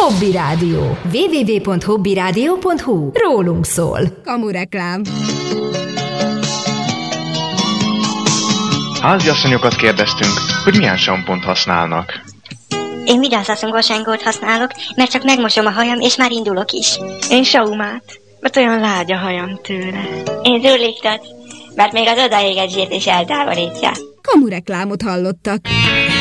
Hobby Rádió. www.hobbyradio.hu. Rólunk szól. Kamureklám. Háziasszonyokat kérdeztünk, hogy milyen sampont használnak. Én vidászaszongosengót használok, mert csak megmosom a hajam, és már indulok is. Én saumát, mert olyan lágy a hajam tőle. Én zurliktot, mert még az odaégett zsírt is eltávolítja. Kamureklámot hallottak.